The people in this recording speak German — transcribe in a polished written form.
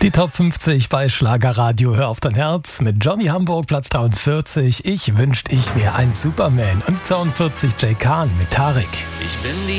Die Top 50 bei Schlagerradio Hör auf dein Herz mit Johnny Hamburg, Platz 43. Ich wünschte, ich wäre ein Superman. Und 42 Jay Khan mit Tarek. Ich bin die